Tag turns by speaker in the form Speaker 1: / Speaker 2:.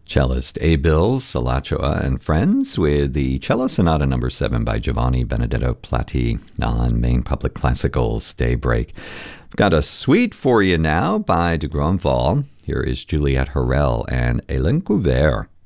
Speaker 1: Cellist Abel Salachoa and Friends with the Cello Sonata No. 7 by Giovanni Benedetto Platti on Maine Public Classical's Daybreak. I've got a suite for you now by de Grandval. Here is Juliette Harel and Hélène Couvert.